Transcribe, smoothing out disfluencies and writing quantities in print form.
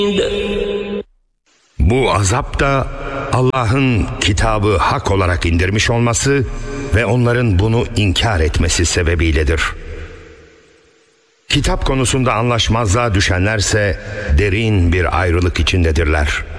Bu azap da Allah'ın kitabı hak olarak indirmiş olması ve onların bunu inkar etmesi sebebiyledir. Kitap konusunda anlaşmazlığa düşenlerse derin bir ayrılık içindedirler.